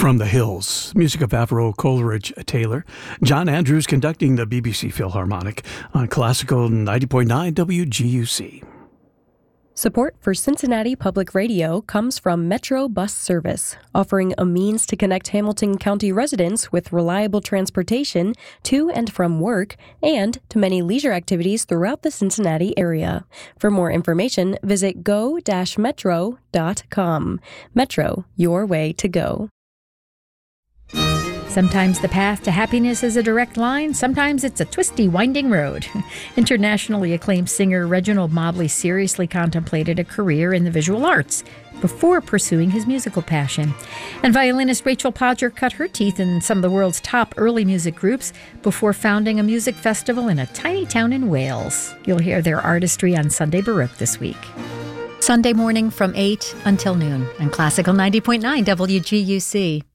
From the Hills, music of Avro Coleridge Taylor. John Andrews conducting the BBC Philharmonic on Classical 90.9 WGUC. Support for Cincinnati Public Radio comes from Metro Bus Service, offering a means to connect Hamilton County residents with reliable transportation to and from work and to many leisure activities throughout the Cincinnati area. For more information, visit go-metro.com. Metro, your way to go. Sometimes the path to happiness is a direct line. Sometimes it's a twisty, winding road. Internationally acclaimed singer Reginald Mobley seriously contemplated a career in the visual arts before pursuing his musical passion. And violinist Rachel Podger cut her teeth in some of the world's top early music groups before founding a music festival in a tiny town in Wales. You'll hear their artistry on Sunday Baroque this week. Sunday morning from 8 until noon on Classical 90.9 WGUC.